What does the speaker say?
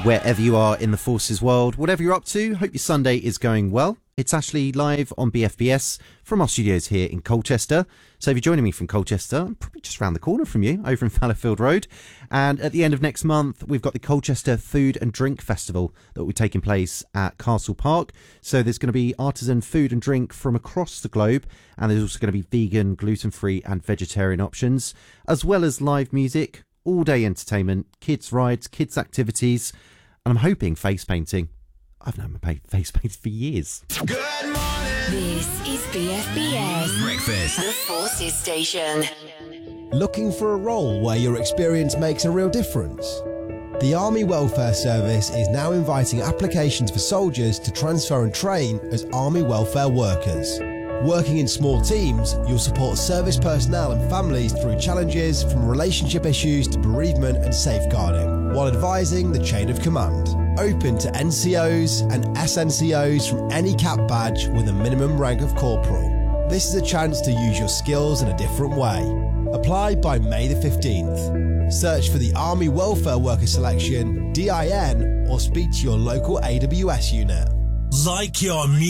wherever you are in the forces world, whatever you're up to, hope your Sunday is going well. It's Ashley live on BFBS from our studios here in Colchester. So if you're joining me from Colchester, I'm probably just around the corner from you, over in Fallowfield Road. And at the end of next month, we've got the Colchester Food and Drink Festival that will be taking place at Castle Park. So there's going to be artisan food and drink from across the globe. And there's also going to be vegan, gluten-free and vegetarian options, as well as live music, all-day entertainment, kids' rides, kids' activities, and I'm hoping face painting. I've known my face painted for years. Good morning. This is BFBS Breakfast. The Forces Station. Looking for a role where your experience makes a real difference? The Army Welfare Service is now inviting applications for soldiers to transfer and train as Army Welfare Workers. Working in small teams, you'll support service personnel and families through challenges from relationship issues to bereavement and safeguarding, while advising the chain of command. Open to NCOs and SNCOs from any cap badge with a minimum rank of corporal. This is a chance to use your skills in a different way. Apply by May the 15th. Search for the Army Welfare Worker Selection, DIN, or speak to your local AWS unit. Like your music.